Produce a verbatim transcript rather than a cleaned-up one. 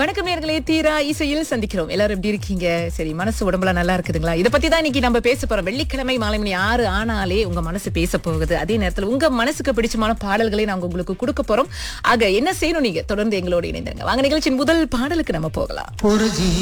வணக்கம் நேயர்களே, தீரா இசையில் சந்திக்கிறோம். எல்லாரும் எப்படி இருக்கீங்க? சரி, மனசு உடம்புல நல்லா இருக்குதுங்களா? இத பத்தி தான் இன்னைக்கு நம்ம பேச போறோம். வெள்ளிக்கிழமை மாலை மணி ஆறு ஆனாலே உங்க மனசு பேச போகுது. அதே நேரத்துல உங்க மனசுக்கு பிடிச்சமான பாடல்களை நாங்க உங்களுக்கு கொடுக்க போறோம். ஆக என்ன செய்யணும்? நீங்க தொடர்ந்து எங்களோட இணைந்திருங்க. வாங்க, நிகழ்ச்சியின் முதல் பாடலுக்கு நம்ம போகலாம். ஒரு ஜீ